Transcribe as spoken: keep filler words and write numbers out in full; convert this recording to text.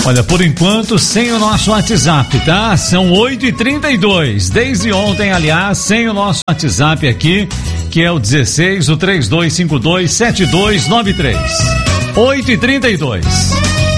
Olha, por enquanto, sem o nosso WhatsApp, tá? São oito e trinta e dois. Desde ontem, aliás, sem o nosso WhatsApp aqui, que é o dezesseis, o três dois cinco dois, sete dois nove três. oito e trinta e dois.